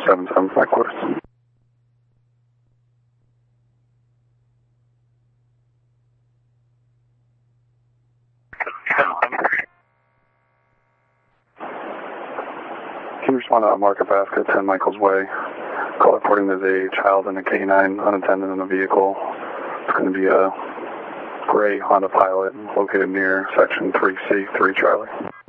775 quarters. Can you respond to Market Basket, 10 Michaels Way? Call reporting there's a child and a canine unattended in a vehicle. It's going to be a gray Honda Pilot located near section 3C, 3 Charlie.